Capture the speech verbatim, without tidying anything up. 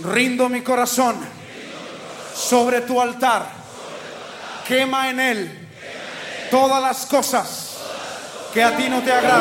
Rindo mi corazón sobre tu altar. Quema en él todas las cosas que a ti no te agradan.